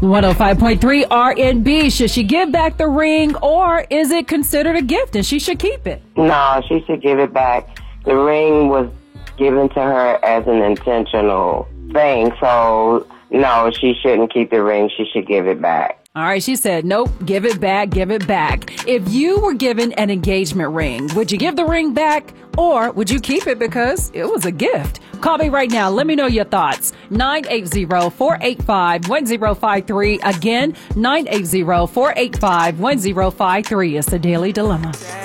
105.3 R&B. Should she give back the ring, or is it considered a gift and she should keep it? No, she should give it back. The ring was given to her as an intentional thing, so no, she shouldn't keep the ring. She should give it back. All right, she said, nope, give it back, give it back. If you were given an engagement ring, would you give the ring back, or would you keep it because it was a gift? Call me right now. Let me know your thoughts. 980-485-1053. Again, 980-485-1053. It's the Daily Dilemma.